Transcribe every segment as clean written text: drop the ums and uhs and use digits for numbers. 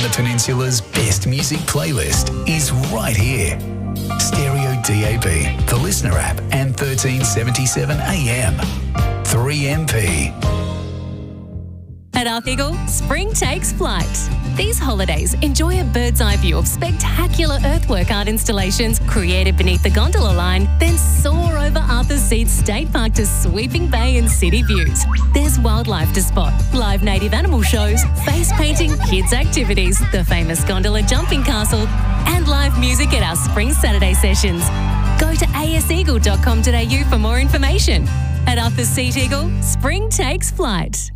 the Peninsula's best music playlist is right here. Stereo DAB, the Listener app, and 1377 AM. 3MP. At Arth Eagle, spring takes flight. These holidays, enjoy a bird's eye view of spectacular earthwork art installations created beneath the gondola line, then soar over Arthur's Seat State Park to sweeping bay and city views. There's wildlife to spot, live native animal shows, face painting, kids activities, the famous gondola jumping castle, and live music at our spring Saturday sessions. Go to aseagle.com.au for more information. At Arthur's Seat Eagle, spring takes flight.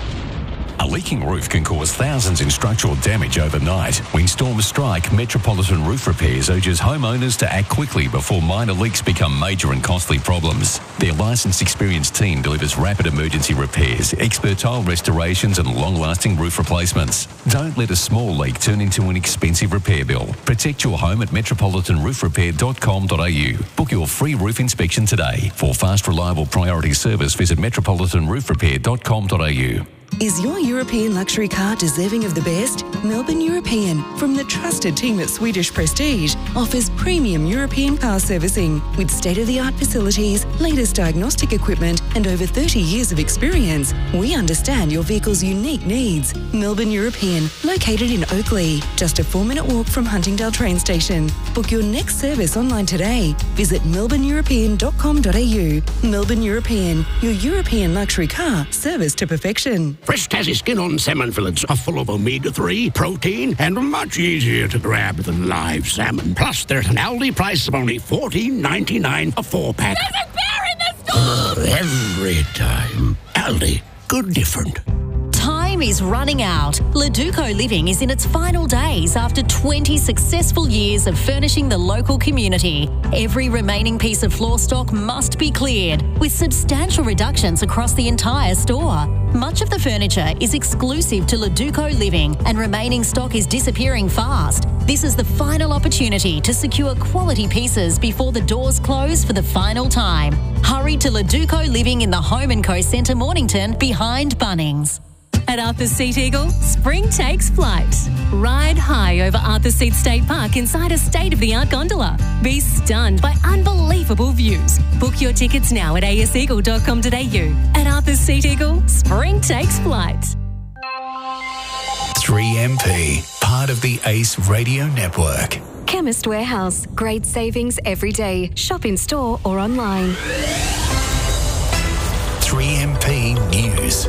A leaking roof can cause thousands in structural damage overnight. When storms strike, Metropolitan Roof Repairs urges homeowners to act quickly before minor leaks become major and costly problems. Their licensed, experienced team delivers rapid emergency repairs, expert tile restorations and long-lasting roof replacements. Don't let a small leak turn into an expensive repair bill. Protect your home at metropolitanroofrepair.com.au. Book your free roof inspection today. For fast, reliable priority service, visit metropolitanroofrepair.com.au. Is your European luxury car deserving of the best? Melbourne European, from the trusted team at Swedish Prestige, offers premium European car servicing with state-of-the-art facilities, latest diagnostic equipment and over 30 years of experience. We understand your vehicle's unique needs. Melbourne European, located in Oakley, just a 4-minute walk from Huntingdale train station. Book your next service online today. Visit melbourneeuropean.com.au. Melbourne European, your European luxury car serviced to perfection. Fresh Tassie skin-on salmon fillets are full of omega-3, protein, and much easier to grab than live salmon. Plus, they're at an Aldi price of only $14.99 a 4-pack. There's a bear in the store! Every time. Aldi. Good different. Time is running out. Leduco Living is in its final days after 20 successful years of furnishing the local community. Every remaining piece of floor stock must be cleared, with substantial reductions across the entire store. Much of the furniture is exclusive to Leduco Living and remaining stock is disappearing fast. This is the final opportunity to secure quality pieces before the doors close for the final time. Hurry to Leduco Living in the Home & Co Centre, Mornington, behind Bunnings. At Arthur's Seat Eagle, spring takes flight. Ride high over Arthur's Seat State Park inside a state-of-the-art gondola. Be stunned by unbelievable views. Book your tickets now at aseagle.com.au. At Arthur's Seat Eagle, spring takes flight. 3MP, part of the ACE Radio Network. Chemist Warehouse. Great savings every day. Shop in store or online. 3MP News.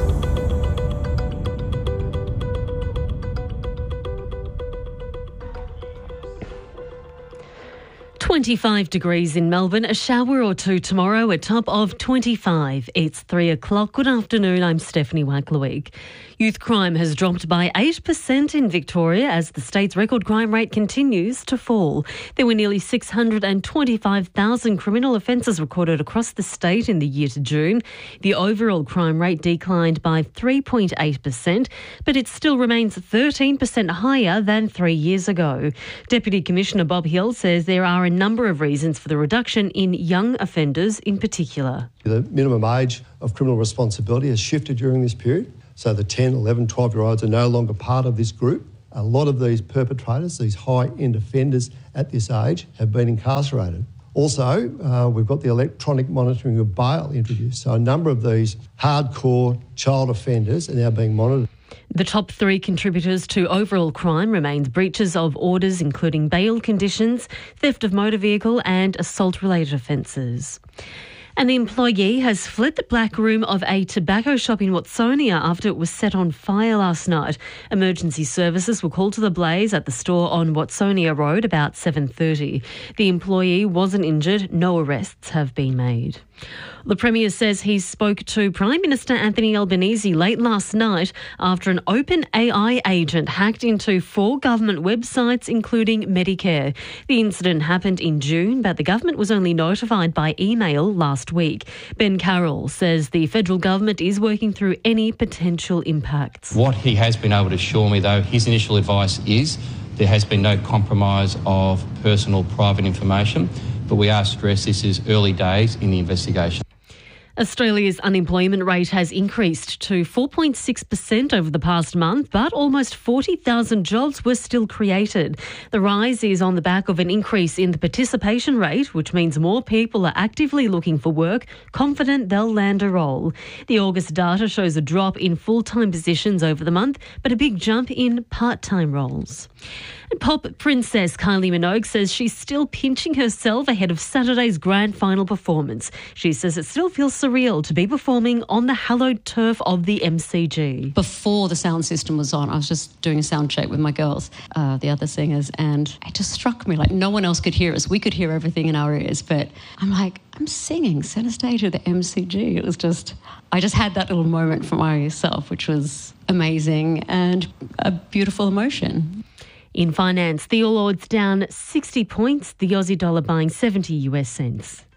25 degrees in Melbourne, a shower or two tomorrow, a top of 25. It's 3 o'clock. Good afternoon, I'm Stephanie Wackleweek. Youth crime has dropped by 8% in Victoria as the state's record crime rate continues to fall. There were nearly 625,000 criminal offences recorded across the state in the year to June. The overall crime rate declined by 3.8%, but it still remains 13% higher than 3 years ago. Deputy Commissioner Bob Hill says there are a number of reasons for the reduction in young offenders in particular. The minimum age of criminal responsibility has shifted during this period. So the 10, 11, 12-year-olds are no longer part of this group. A lot of these perpetrators, these high-end offenders at this age, have been incarcerated. Also, we've got the electronic monitoring of bail introduced. So a number of these hardcore child offenders are now being monitored. The top 3 contributors to overall crime remains breaches of orders, including bail conditions, theft of motor vehicle and assault-related offences. An employee has fled the black room of a tobacco shop in Watsonia after it was set on fire last night. Emergency services were called to the blaze at the store on Watsonia Road about 7:30. The employee wasn't injured. No arrests have been made. The Premier says he spoke to Prime Minister Anthony Albanese late last night after an OpenAI agent hacked into 4 government websites, including Medicare. The incident happened in June, but the government was only notified by email last week. Ben Carroll says the federal government is working through any potential impacts. What he has been able to assure me, though, his initial advice is there has been no compromise of personal private information, but we are stressed this is early days in the investigation. Australia's unemployment rate has increased to 4.6% over the past month, but almost 40,000 jobs were still created. The rise is on the back of an increase in the participation rate, which means more people are actively looking for work, confident they'll land a role. The August data shows a drop in full-time positions over the month, but a big jump in part-time roles. And pop princess Kylie Minogue says she's still pinching herself ahead of Saturday's grand final performance. She says it still feels surreal to be performing on the hallowed turf of the MCG. Before the sound system was on, I was just doing a sound check with my girls, the other singers, and it just struck me like no one else could hear us. We could hear everything in our ears, but I'm like, I'm singing centre stage of the MCG. It was just, I just had that little moment for myself, which was amazing and a beautiful emotion. In finance, the All Ords down 60 points, the Aussie dollar buying 70 US cents.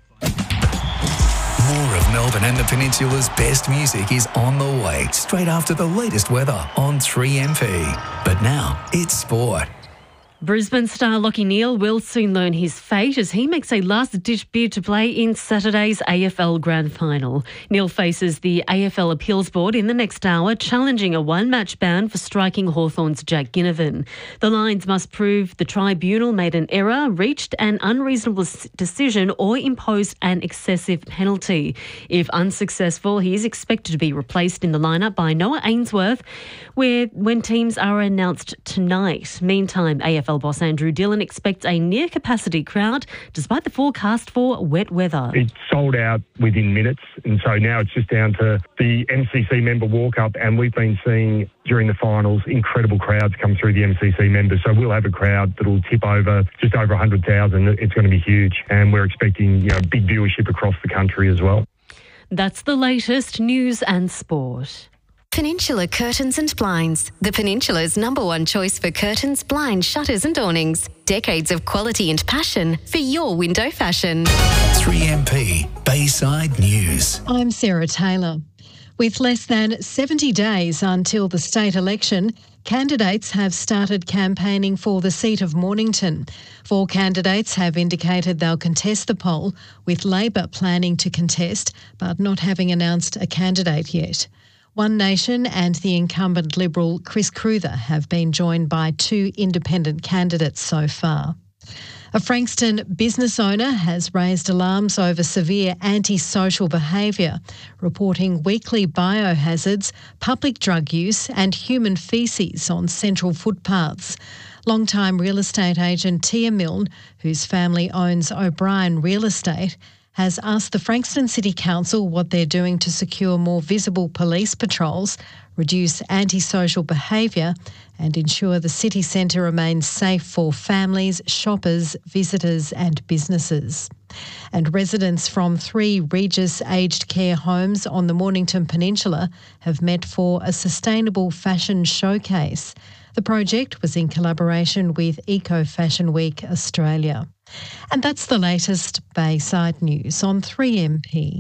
More of Melbourne and the Peninsula's best music is on the way straight after the latest weather on 3MP. But now it's sport. Brisbane star Lachie Neale will soon learn his fate as he makes a last-ditch bid to play in Saturday's AFL Grand Final. Neale faces the AFL Appeals Board in the next hour, challenging a one-match ban for striking Hawthorn's Jack Ginnivan. The Lions must prove the tribunal made an error, reached an unreasonable decision or imposed an excessive penalty. If unsuccessful, he is expected to be replaced in the lineup by Noah Ainsworth, when teams are announced tonight. Meantime, AFL boss Andrew Dillon expects a near-capacity crowd despite the forecast for wet weather. It sold out within minutes, and so now it's just down to the MCC member walk-up, and we've been seeing during the finals incredible crowds come through the MCC members. So we'll have a crowd that will tip over just over 100,000. It's going to be huge, and we're expecting big viewership across the country as well. That's the latest news and sport. Peninsula Curtains and Blinds, the Peninsula's #1 choice for curtains, blinds, shutters and awnings. Decades of quality and passion for your window fashion. 3MP Bayside News. I'm Sarah Taylor. With less than 70 days until the state election, candidates have started campaigning for the seat of Mornington. 4 candidates have indicated they'll contest the poll, with Labor planning to contest but not having announced a candidate yet. One Nation and the incumbent Liberal Chris Cruther have been joined by 2 independent candidates so far. A Frankston business owner has raised alarms over severe antisocial behaviour, reporting weekly biohazards, public drug use and human faeces on central footpaths. Long-time real estate agent Tia Milne, whose family owns O'Brien Real Estate, has asked the Frankston City Council what they're doing to secure more visible police patrols, reduce antisocial behaviour and ensure the city centre remains safe for families, shoppers, visitors and businesses. And residents from 3 Regis aged care homes on the Mornington Peninsula have met for a sustainable fashion showcase. The project was in collaboration with Eco Fashion Week Australia. And that's the latest Bayside News on 3MP.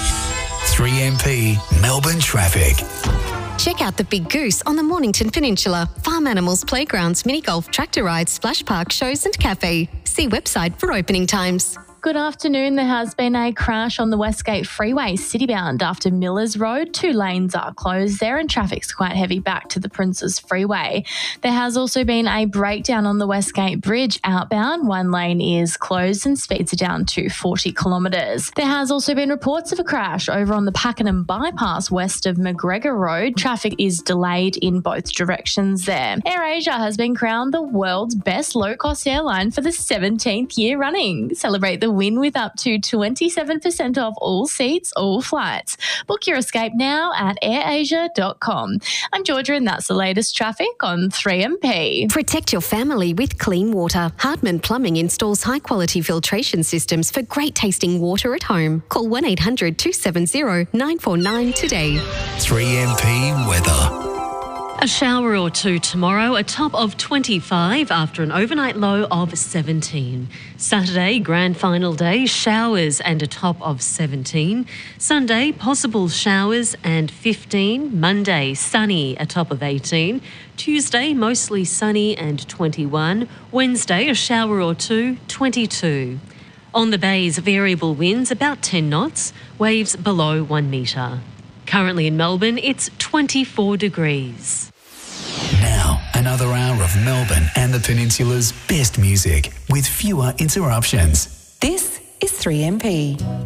3MP Melbourne Traffic. Check out the Big Goose on the Mornington Peninsula. Farm animals, playgrounds, mini golf, tractor rides, splash park, shows and cafe. See website for opening times. Good afternoon. There has been a crash on the Westgate Freeway citybound after Millers Road. 2 lanes are closed there and traffic's quite heavy back to the Princes Freeway. There has also been a breakdown on the Westgate Bridge outbound. 1 lane is closed and speeds are down to 40 kilometres. There has also been reports of a crash over on the Pakenham Bypass west of McGregor Road. Traffic is delayed in both directions there. AirAsia has been crowned the world's best low-cost airline for the 17th year running. Celebrate the win with up to 27% off all seats, all flights. Book your escape now at airasia.com. I'm Georgia and that's the latest traffic on 3MP. Protect your family with clean water. Hardman Plumbing installs high-quality filtration systems for great tasting water at home. Call 1-800-270-949 today. 3MP Weather. A shower or 2 tomorrow, a top of 25 after an overnight low of 17. Saturday, grand final day, showers and a top of 17. Sunday, possible showers and 15. Monday, sunny, a top of 18. Tuesday, mostly sunny and 21. Wednesday, a shower or 2, 22. On the bays, variable winds about 10 knots, waves below 1 metre. Currently in Melbourne, it's 24 degrees. Now, another hour of Melbourne and the Peninsula's best music with fewer interruptions. This is 3MP.